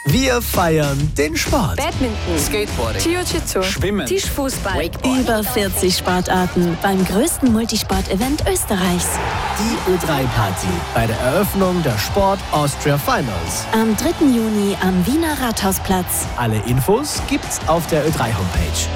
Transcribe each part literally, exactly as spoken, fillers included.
Wir feiern den Sport. Badminton, Skateboarding, Jiu-Jitsu, Schwimmen, Tischfußball, Wakeboard. Über vierzig Sportarten beim größten Multisport-Event Österreichs. Die Ö drei Party bei der Eröffnung der Sport Austria Finals. Am dritten Juni am Wiener Rathausplatz. Alle Infos gibt's auf der Ö drei Homepage.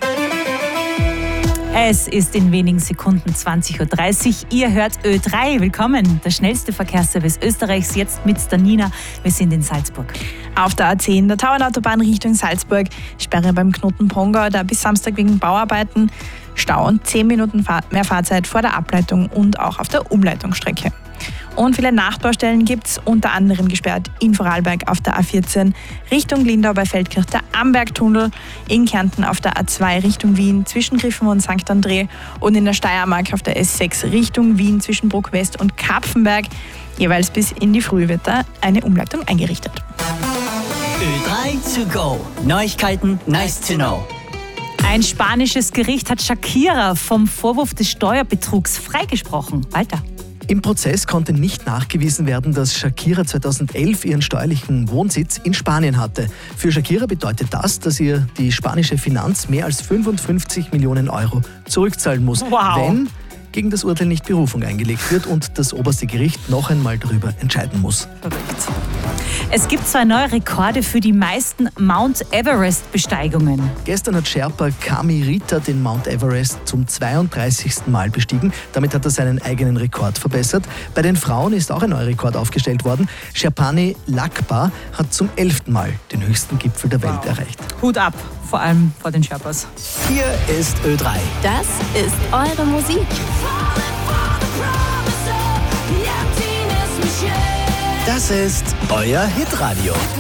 Es ist in wenigen Sekunden zwanzig Uhr dreißig. Ihr hört Ö drei. Willkommen, der schnellste Verkehrsservice Österreichs, jetzt mit der Nina. Wir sind in Salzburg. Auf der A zehn, der Tauernautobahn Richtung Salzburg, Sperre beim Knoten Pongau, da bis Samstag wegen Bauarbeiten, Stau und zehn Minuten Fahr- mehr Fahrzeit vor der Ableitung und auch auf der Umleitungsstrecke. Und viele Nachbaustellen gibt es, unter anderem gesperrt in Vorarlberg auf der A vierzehn Richtung Lindau bei Feldkirch, der Ambergtunnel, in Kärnten auf der A zwei Richtung Wien zwischen Griffen und Sankt André und in der Steiermark auf der S sechs Richtung Wien zwischen Bruck West und Kapfenberg. Jeweils bis in die Früh wird da eine Umleitung eingerichtet. Ö drei to go. Neuigkeiten, nice to know. Ein spanisches Gericht hat Shakira vom Vorwurf des Steuerbetrugs freigesprochen. Walter. Im Prozess konnte nicht nachgewiesen werden, dass Shakira zweitausendelf ihren steuerlichen Wohnsitz in Spanien hatte. Für Shakira bedeutet das, dass ihr die spanische Finanz mehr als fünfundfünfzig Millionen Euro zurückzahlen muss, Wow. wenn gegen das Urteil nicht Berufung eingelegt wird und das oberste Gericht noch einmal darüber entscheiden muss. Verrückt. Es gibt zwei neue Rekorde für die meisten Mount Everest-Besteigungen. Gestern hat Sherpa Kami Rita den Mount Everest zum zweiunddreißigsten Mal bestiegen. Damit hat er seinen eigenen Rekord verbessert. Bei den Frauen ist auch ein neuer Rekord aufgestellt worden. Sherpani Lakpa hat zum elften Mal den höchsten Gipfel der Welt erreicht. Hut ab, vor allem vor den Sherpas. Hier ist Ö drei. Das ist eure Musik. Das ist euer Hitradio.